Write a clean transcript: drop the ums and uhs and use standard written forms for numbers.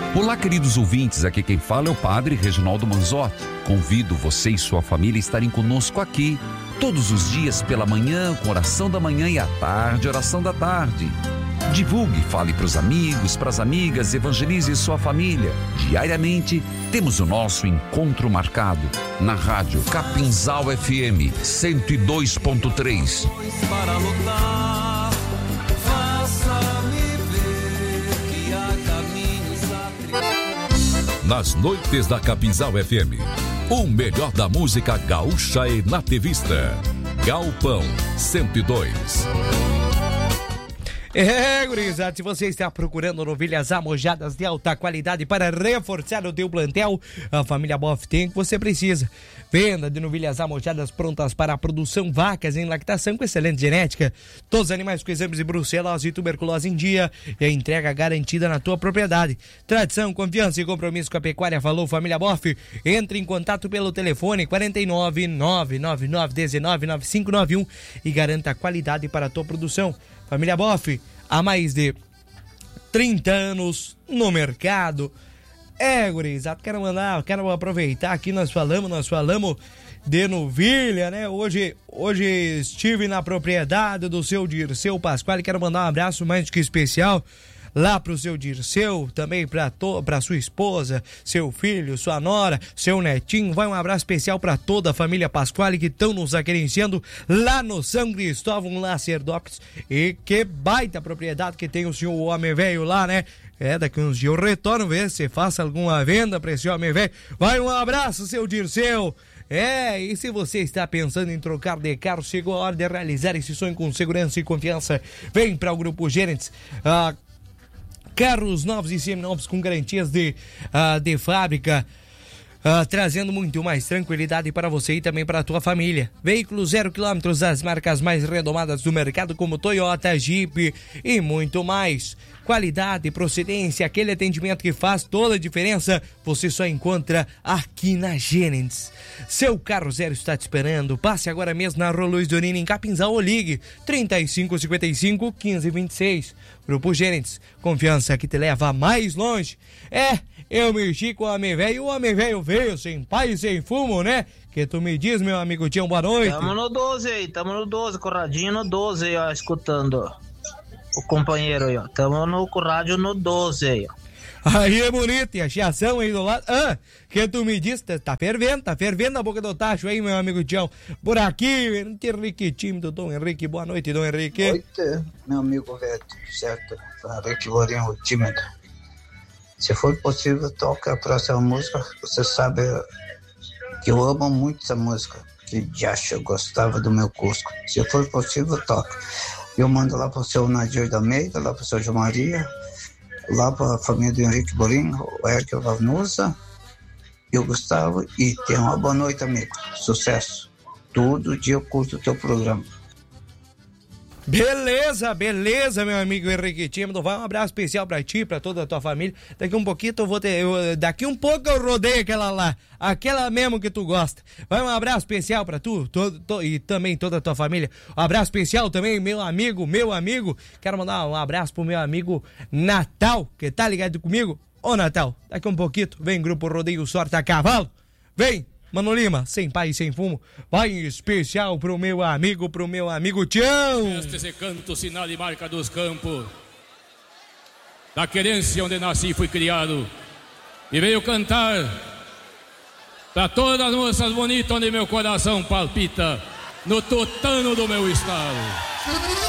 Olá, queridos ouvintes, aqui quem fala é o Padre Reginaldo Manzotti. Convido você e sua família a estarem conosco aqui, todos os dias pela manhã, com oração da manhã e à tarde, oração da tarde. Divulgue, fale para os amigos, para as amigas, evangelize sua família. Diariamente, temos o nosso encontro marcado na rádio Capinzal FM 102.3. Para lutar, faça-me ver que há caminhos a trilhar. Nas noites da Capinzal FM, o melhor da música gaúcha e nativista. Galpão 102. Gurizada, se você está procurando novilhas amojadas de alta qualidade para reforçar o teu plantel, a família Boff tem o que você precisa. Venda de novilhas amojadas prontas para a produção, vacas em lactação com excelente genética, todos os animais com exames de brucelose e tuberculose em dia e a entrega garantida na tua propriedade. Tradição, confiança e compromisso com a pecuária. Falou família Boff. Entre em contato pelo telefone 49 999 19 9591 e garanta qualidade para a tua produção. Família Boff, há mais de 30 anos no mercado. Gurizada, quero aproveitar aqui, nós falamos de novilha, né? Hoje estive na propriedade do seu Dirceu Pasquale, quero mandar um abraço mais do que especial lá pro seu Dirceu, também pra sua esposa, seu filho, sua nora, seu netinho. Vai um abraço especial pra toda a família Pasquale que estão nos aquerenciando lá no São Cristóvão Lacerdópolis. E que baita propriedade que tem o senhor Homem Velho lá, né? Daqui uns dias eu retorno ver se faça alguma venda pra esse Homem Velho. Vai um abraço, seu Dirceu. E se você está pensando em trocar de carro, chegou a hora de realizar esse sonho com segurança e confiança. Vem para o Grupo Gerentes. Carros novos e seminovos com garantias de fábrica, trazendo muito mais tranquilidade para você e também para a tua família. Veículos 0 km, das marcas mais renomadas do mercado como Toyota, Jeep e muito mais. Qualidade, procedência, aquele atendimento que faz toda a diferença, você só encontra aqui na Gerentes. Seu carro zero está te esperando. Passe agora mesmo na Rua Luiz Donini em Capinzal ou ligue 3555 1526. Grupo Gerentes, confiança que te leva mais longe. Eu mexi com o Homem Velho e o Homem Velho veio sem pai e sem fumo, né? Que tu me diz, meu amigo Tião, boa noite. Tamo no 12, corradinho no 12 aí, ó, escutando o companheiro aí, ó. Tamo com o rádio no 12 aí, ó. Aí é bonito, e a chiação aí do lado. Que tu me disse, tá fervendo a boca do tacho aí, meu amigo Tião. Por aqui, Henrique Tímido, Dom Henrique, boa noite, Dom Henrique. Boa noite, meu amigo velho, certo? Henrique Lourinho, Tímido. Se for possível, toca a próxima música. Você sabe que eu amo muito essa música, que já eu gostava do meu Cusco. Se for possível, toca. Eu mando lá pro seu Nadir da Meida, lá pro seu João Maria, lá pra família do Henrique Bolinho, o Eric Vanusa e o Gustavo. E tenha uma boa noite, amigo. Sucesso. Todo dia eu curto o teu programa. Beleza, meu amigo Henrique Tímido. Vai um abraço especial pra ti, pra toda a tua família. Daqui um pouquinho daqui um pouco eu rodeio aquela lá, aquela mesmo que tu gosta. Vai um abraço especial pra tu e também toda a tua família. Um abraço especial também, meu amigo. Quero mandar um abraço pro meu amigo Natal, que tá ligado comigo. Ô Natal, daqui um pouquinho vem Grupo Rodeio Sorte a Cavalo. Vem! Mano Lima, sem pai e sem fumo, vai em especial pro meu amigo Tião. Este canto, sinal e marca dos campos, da querência onde nasci e fui criado, e veio cantar pra todas as moças bonitas onde meu coração palpita, no tutano do meu estado.